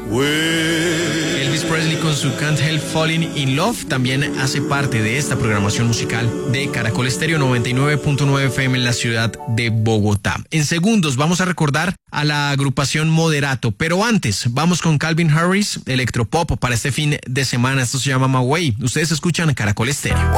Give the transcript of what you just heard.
Elvis Presley con su Can't Help Falling in Love también hace parte de esta programación musical de Caracol Estéreo 99.9 FM en la ciudad de Bogotá. En segundos vamos a recordar a la agrupación Moderato, pero antes vamos con Calvin Harris, electropop para este fin de semana. Esto se llama My Way. Ustedes escuchan Caracol Estéreo.